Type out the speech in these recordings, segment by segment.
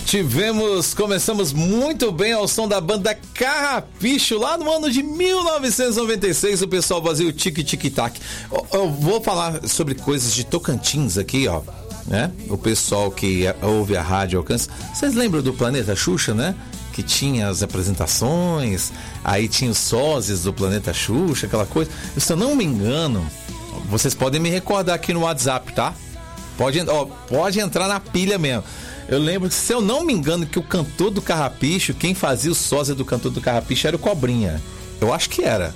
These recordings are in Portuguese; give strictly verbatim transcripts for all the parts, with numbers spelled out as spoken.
Tivemos, começamos muito bem ao som da banda Carrapicho, lá no ano de mil novecentos e noventa e seis, o pessoal fazia o tic tic tac. Eu, eu vou falar sobre coisas de Tocantins aqui, ó, né? O pessoal que ouve a rádio alcança. Vocês lembram do Planeta Xuxa, né? Que tinha as apresentações, aí tinha os sósias do Planeta Xuxa, aquela coisa. Se eu não me engano, vocês podem me recordar aqui no WhatsApp, tá? Pode, ó, pode entrar na pilha mesmo. Eu lembro que, se eu não me engano, que o cantor do Carrapicho, quem fazia o sósia do cantor do Carrapicho era o Cobrinha. Eu acho que era.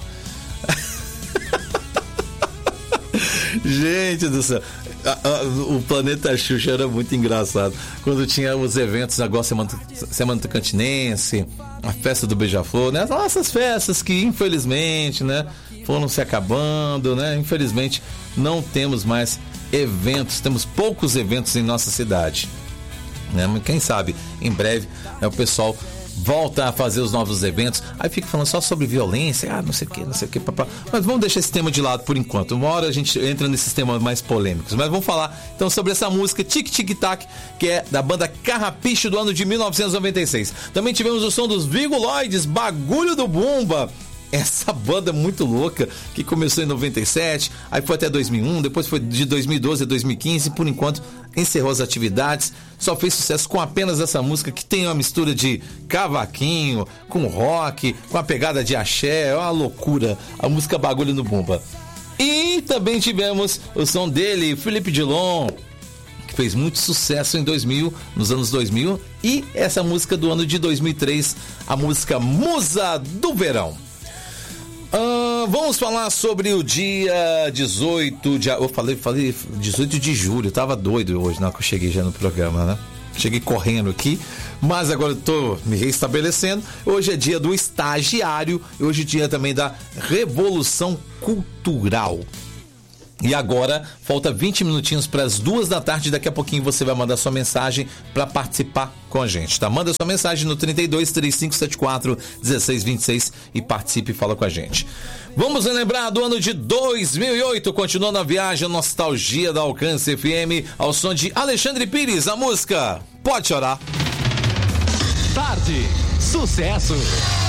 Gente do céu. O Planeta Xuxa era muito engraçado. Quando tinha os eventos, agora Semana, Semana Tocantinense, a festa do Beija-Flor, né? Essas festas que, infelizmente, né, foram se acabando, né? Infelizmente, não temos mais eventos, temos poucos eventos em nossa cidade. Né? Mas quem sabe, em breve, né, o pessoal volta a fazer os novos eventos. Aí fica falando só sobre violência, ah, não sei o que, não sei o que, papá. Mas vamos deixar esse tema de lado por enquanto. Uma hora a gente entra nesses temas mais polêmicos. Mas vamos falar então sobre essa música Tic Tic Tac, que é da banda Carrapicho do ano de mil novecentos e noventa e seis. Também tivemos o som dos Virguloides, Bagulho do Bumba. Essa banda muito louca, que começou em noventa e sete, aí foi até dois mil e um, depois foi de dois mil e doze a dois mil e quinze, por enquanto encerrou as atividades, só fez sucesso com apenas essa música, que tem uma mistura de cavaquinho, com rock, com a pegada de axé, é uma loucura, a música Bagulho no Bumba. E também tivemos o som dele, Felipe Dilon, que fez muito sucesso em dois mil, nos anos dois mil, e essa música do ano de dois mil e três, a música Musa do Verão. Uh, vamos falar sobre o dia dezoito de... Eu falei, falei dezoito de julho, eu tava doido hoje, na hora que eu cheguei já no programa, né? Cheguei correndo aqui, mas agora eu tô me reestabelecendo. Hoje é dia do estagiário, hoje é dia também da Revolução Cultural. E agora, falta vinte minutinhos para as duas da tarde. Daqui a pouquinho você vai mandar sua mensagem para participar com a gente, tá? Manda sua mensagem no trinta e dois, trinta e cinco, setenta e quatro, dezesseis vinte e seis e participe e fala com a gente. Vamos lembrar do ano de dois mil e oito, continuando a viagem, a nostalgia da Alcance F M, ao som de Alexandre Pires, a música Pode Chorar. Tarde, sucesso.